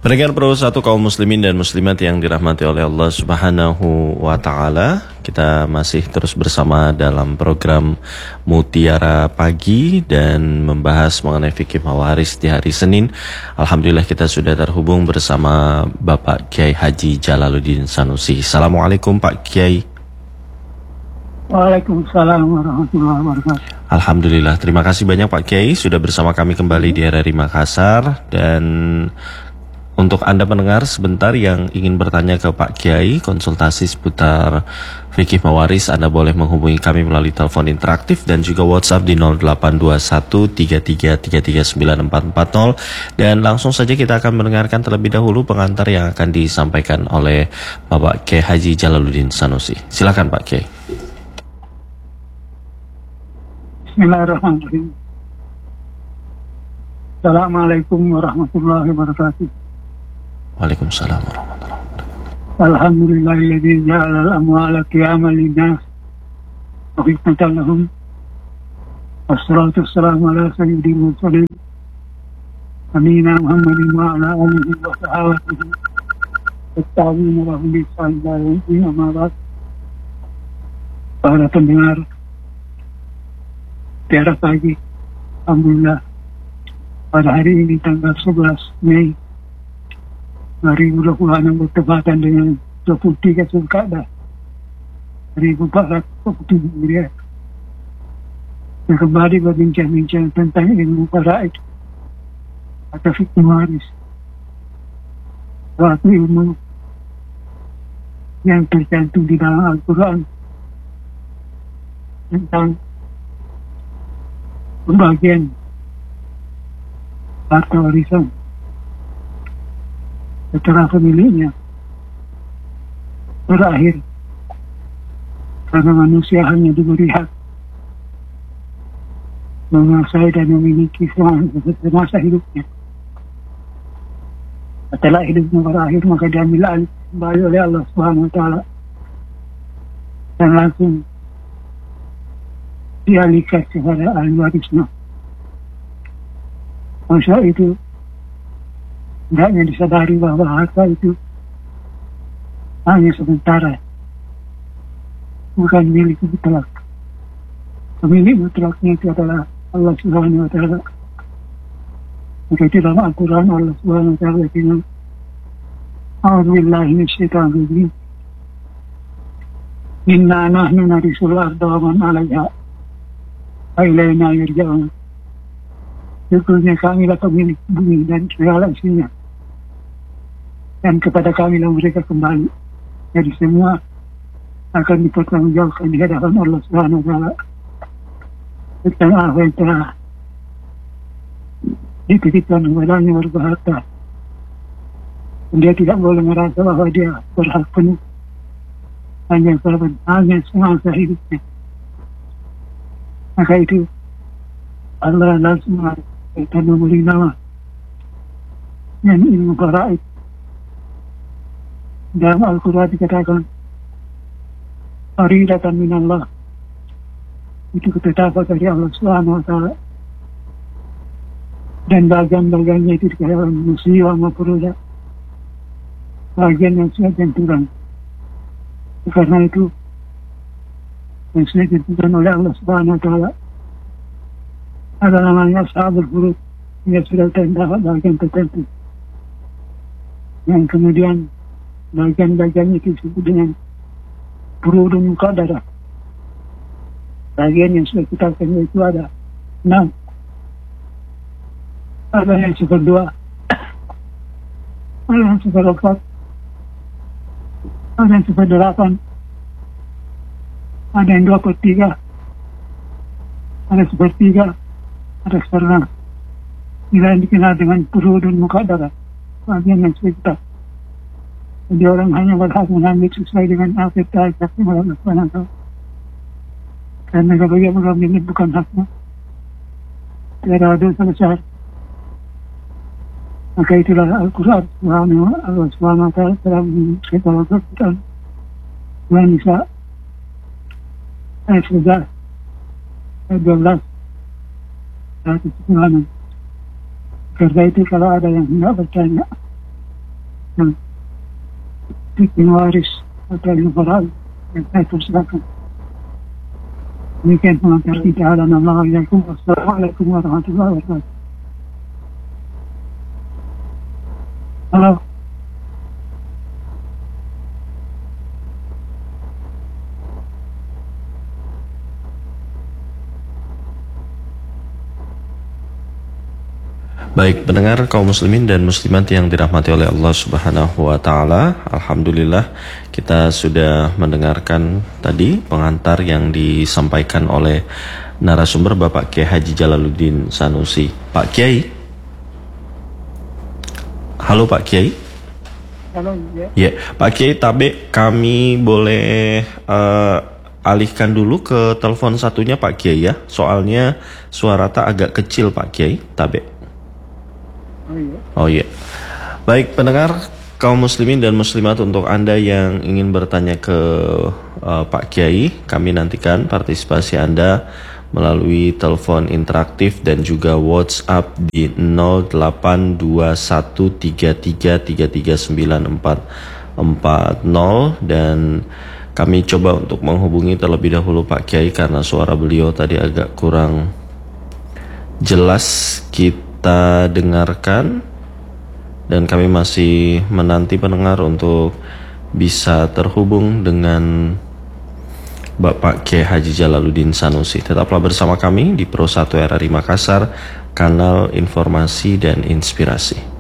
Pendengar Pro 1 kaum muslimin dan muslimat yang dirahmati oleh Allah Subhanahu wa taala, kita masih terus bersama dalam program Mutiara Pagi dan membahas mengenai fikih mawaris di hari Senin. Alhamdulillah kita sudah terhubung bersama Bapak Kiai Haji Jalaluddin Sanusi. Assalamualaikum Pak Kiai. Waalaikumsalam warahmatullahi wabarakatuh. Alhamdulillah, terima kasih banyak Pak Kiai sudah bersama kami kembali di RRI Makassar. Dan untuk Anda pendengar sebentar yang ingin bertanya ke Pak Kiai, konsultasi seputar fikih mawaris, Anda boleh menghubungi kami melalui telepon interaktif dan juga WhatsApp di 082133339440. Dan langsung saja kita akan mendengarkan terlebih dahulu pengantar yang akan disampaikan oleh Bapak Kiai Haji Jalaluddin Sanusi. Silakan Pak Kiai. Bismillahirrahmanirrahim. Assalamualaikum warahmatullahi wabarakatuh. Waalaikumsalam warahmatullahi wabarakatuh. Alhamdulillahilladzi ja'ala al-amwala qiyaman lin-nas wa fitnatan lahum. Wassalatu wassalamu ala sayyidil mursalin Nabiyina Muhammadin wa ala alihi wa sahbihi wattabi'ina lahum bi ihsan ila yaumil din. Amma ba'd. Para pendengar Mutiara Pagi, alhamdulillah pada hari ini tanggal 11 Mei 2026 bertepatan dengan 23 Zulkaadah 1447 Hijriah. Dan kembali berbincang-bincang tentang ilmu faraid atau fikih mawaris, suatu ilmu yang tercantum di dalam Al-Quran tentang pembagian harta warisan setelah pemiliknya berakhir, karena manusia hanya diberi hak menguasai dan memiliki semasa hidupnya. Setelah hidupnya berakhir, maka diambil alih kembali oleh Allah Subhanahu wa taala dan langsung dialihkan kepada ahli warisnya. Masa itu hendaknya disadari bahwa harta itu hanya sementara, bukan milik mutlak. Pemilik mutlaknya itu adalah Allah Subhanahu wa taala. Maka itu dalam Al-Quran Allah Subhanahu wa taala bilang, A'udzu billahi minasyaitonir rajim. Inna nahnu narisul arda wa man 'alaiha wa ilaina yurja'un. Sesungguhnya kamilah pemilik bumi dan segala isinya, dan kepada kami lah mereka kembali. Jadi semua akan dipertanggungjawabkan di hadapan Allah Subhanahu wa taala tentang apa yang telah dititipkan kepadanya berupa harta. Dan dia tidak boleh merasa bahwa dia berhak penuh hanya semasa hidupnya. Maka itu Allah langsung mengatakan memberi nama yang ilmu faraid. Dalam Al-Quran dikatakan faridatan minallah, itu ketetapan dari Allah Subhanahu wa taala, dan bagian-bagiannya itu dikatakan musyiwa mafruḍah, bagian yang sudah ditentukan. Karena itu yang sudah ditentukan oleh Allah Subhanahu wa taala ada namanya ashabul furud, yang sudah terdapat bagian tertentu yang kemudian bagian-bagian itu disebut dengan furudun muqaddarah. Bagian yang sudah kita kenal itu ada 6. Ada yang seper-2, ada yang seper-4, ada yang seper-8, ada yang 2/3, ada seper-3, ada seper-6. Inilah yang dikenal dengan furudun muqaddarah, bagian yang sudah kita. Jadi orang hanya berhak mengambil sesuai dengan apa yang telah dikasih oleh Allah Subhanahu wa taala. Karena bagi orang ini bukan haknya, tidak ada dosa besar. Maka itulah Al-Quran Allah Subhanahu wa taala telah menceritakan tentang An-Nisa ayat 11 ayat 12 ayat 9. Karena itu kalau ada yang hendak bertanya yang bikin waris atau liberal yang saya persilakan. Demikian pengantar kita. Assalamualaikum warahmatullahi wabarakatuh. Halo. Baik, pendengar kaum muslimin dan muslimat yang dirahmati oleh Allah Subhanahu wa taala, alhamdulillah kita sudah mendengarkan tadi pengantar yang disampaikan oleh narasumber Bapak Kiai Haji Jalaluddin Sanusi. Pak Kiai. Halo Pak Kiai. Halo, ya. Ya, Pak Kiai Tabe, kami boleh alihkan dulu ke telepon satunya Pak Kiai ya. Soalnya suara tak agak kecil Pak Kiai Tabe. Oh iya. Baik pendengar kaum muslimin dan muslimat, untuk Anda yang ingin bertanya ke Pak Kiai, kami nantikan partisipasi Anda melalui telepon interaktif dan juga WhatsApp di 082133339440, dan kami coba untuk menghubungi terlebih dahulu Pak Kiai karena suara beliau tadi agak kurang jelas kita dengarkan, dan kami masih menanti pendengar untuk bisa terhubung dengan Bapak Kiai Haji Jalaluddin Sanusi. Tetaplah bersama kami di Pro 1 RRI Makassar, kanal informasi dan inspirasi.